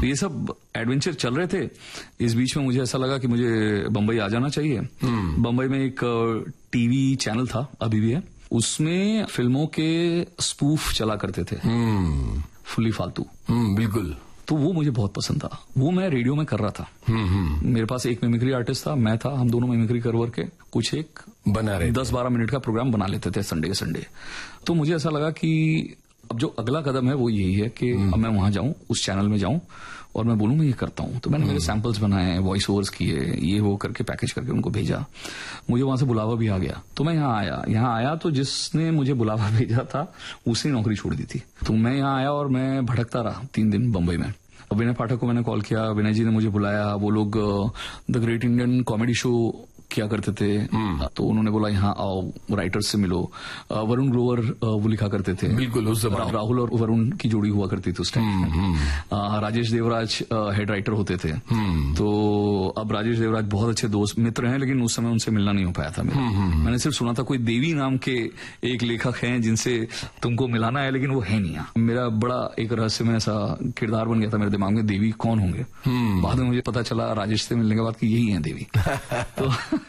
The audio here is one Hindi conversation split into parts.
तो ये सब एडवेंचर चल रहे थे। इस बीच में मुझे ऐसा लगा कि मुझे बम्बई आ जाना चाहिए। बम्बई में एक टीवी चैनल था, अभी भी है, उसमें फिल्मों के स्पूफ चला करते थे, फुल्ली फालतू। बिल्कुल। तो वो मुझे बहुत पसंद था। वो मैं रेडियो में कर रहा था। मेरे पास एक मिमिक्री आर्टिस्ट था, मैं था, हम दोनों मिमिक्री कर के कुछ एक बना रहे 10-12 मिनट का प्रोग्राम बना लेते थे संडे के संडे। तो मुझे ऐसा लगा कि अब जो अगला कदम है वो यही है कि अब मैं वहां जाऊं, उस चैनल में जाऊं और मैं बोलूं मैं ये करता हूं। तो मैंने मेरे सैंपल्स बनाए, वॉइस ओवर्स किए, ये वो करके पैकेज करके उनको भेजा। मुझे वहां से बुलावा भी आ गया, तो मैं यहाँ आया तो जिसने मुझे बुलावा भेजा था उसने नौकरी छोड़ दी थी। तो मैं यहाँ आया और मैं भटकता रहा 3 दिन बम्बई में। विनय पाठक को मैंने कॉल किया, विनय जी ने मुझे बुलाया। वो लोग the great Indian comedy show किया करते थे, तो उन्होंने बोला यहाँ आओ, राइटर्स से मिलो। वरुण ग्रोवर वो लिखा करते थे। बिल्कुल, उस समय राहुल और वरुण की जोड़ी हुआ करती थी उस time. Rajesh Devraj head writer होते थे। तो अब राजेश देवराज बहुत अच्छे दोस्त मित्र हैं, लेकिन उस समय उनसे मिलना नहीं हो पाया था मेरा। मैंने सिर्फ सुना था कोई देवी नाम के एक लेखक हैं जिनसे तुमको मिलाना है, लेकिन वो है नहीं। मेरा बड़ा एक रहस्य में ऐसा किरदार बन गया था मेरे दिमाग में, देवी कौन होंगे। बाद में मुझे पता चला राजेश से मिलने के बाद कि यही है देवी। तो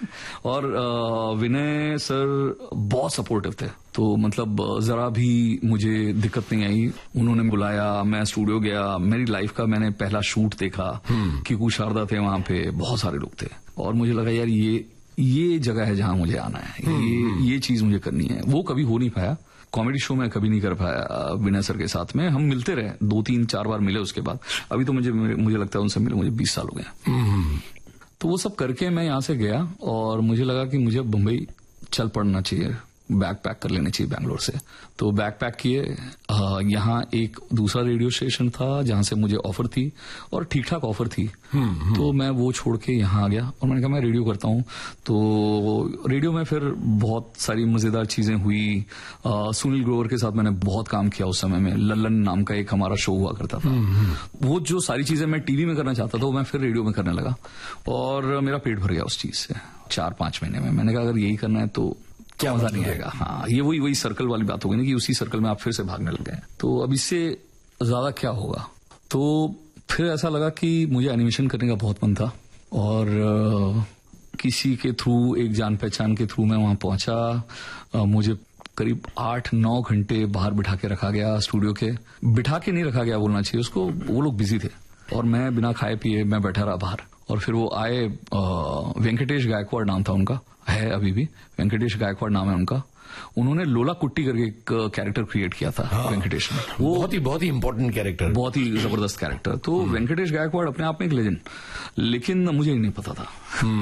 और विनय सर बहुत सपोर्टिव थे, तो मतलब जरा भी मुझे दिक्कत नहीं आई। उन्होंने बुलाया, मैं स्टूडियो गया, मेरी लाइफ का मैंने पहला शूट देखा। किकू शारदा थे वहां पे, बहुत सारे लोग थे, और मुझे लगा यार ये जगह है जहां मुझे आना है, ये चीज मुझे करनी है। वो कभी हो नहीं पाया, कॉमेडी शो में कभी नहीं कर पाया विनय सर के साथ में। हम मिलते रहे, 2-3-4 बार मिले उसके बाद। अभी तो मुझे लगता है उनसे मिले मुझे 20 साल हो गए। तो वो सब करके मैं यहाँ से गया और मुझे लगा कि मुझे बम्बई चल पड़ना चाहिए, बैग पैक कर लेने चाहिए बैंगलोर से। तो बैग पैक किए। यहाँ एक दूसरा रेडियो स्टेशन था जहां से मुझे ऑफर थी और ठीक ठाक ऑफर थी। तो मैं वो छोड़ के यहाँ आ गया और मैंने कहा मैं रेडियो करता हूँ। तो रेडियो में फिर बहुत सारी मजेदार चीजें हुई। सुनील ग्रोवर के साथ मैंने बहुत काम किया उस समय में। लल्लन नाम का एक हमारा शो हुआ करता था। वो जो सारी चीजें मैं टीवी में करना चाहता था वो मैं फिर रेडियो में करने लगा और मेरा पेट भर गया उस चीज से। 4-5 महीने में मैंने कहा अगर यही करना है तो क्या मजा नहीं आएगा। हाँ, ये वही सर्कल वाली बात होगी ना कि उसी सर्कल में आप फिर से भागने लग गए, तो अब इससे ज्यादा क्या होगा। तो फिर ऐसा लगा कि मुझे एनिमेशन करने का बहुत मन था और किसी के थ्रू, एक जान पहचान के थ्रू मैं वहां पहुंचा। मुझे करीब 8-9 घंटे बाहर बिठा के रखा गया स्टूडियो के। बिठा के नहीं रखा गया बोलना चाहिए उसको, वो लोग बिजी थे और मैं बिना खाए पिए मैं बैठा रहा बाहर। और फिर वो आए, वेंकटेश गायकवाड़ नाम था उनका, है अभी भी, वेंकटेश गायकवाड़ नाम है उनका। उन्होंने लोला कुट्टी करके एक कैरेक्टर क्रिएट किया था। वेंकटेश ने, वो बहुत ही इंपॉर्टेंट कैरेक्टर, बहुत ही जबरदस्त कैरेक्टर। तो वेंकटेश गायकवाड़ अपने आप में एक लेजेंड, लेकिन मुझे नहीं पता था।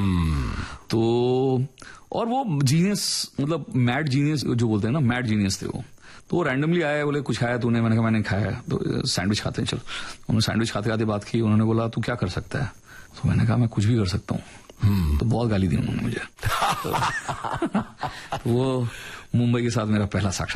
तो और वो जीनियस, मतलब मैड जीनियस जो बोलते हैं ना, मैड जीनियस थे वो। तो रैंडमली आए, बोले कुछ खाया तूने? मैंने कहा मैंने खाया। तो सैंडविच खाते हैं, चल। उन्होंने सैंडविच खाते खाते बात की। उन्होंने बोला तू क्या कर सकता है? तो मैंने कहा मैं कुछ भी कर सकता हूँ। तो बहुत गाली दी उन्होंने मुझे। तो वो मुंबई के साथ मेरा पहला साक्षात्कार